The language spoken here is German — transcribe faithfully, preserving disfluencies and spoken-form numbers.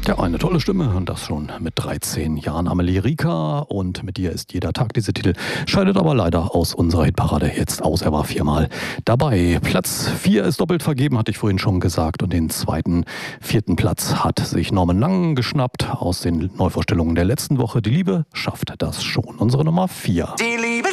Ja, eine tolle Stimme und das schon mit dreizehn Jahren. Amelie Rika und mit dir ist jeder Tag diese Titel. Scheidet aber leider aus unserer Hitparade jetzt aus. Er war viermal dabei. Platz vier ist doppelt vergeben, hatte ich vorhin schon gesagt. Und den zweiten, vierten Platz hat sich Norman Lang geschnappt aus den Neuvorstellungen der letzten Woche. Die Liebe schafft das schon. Unsere Nummer vier. Die Liebe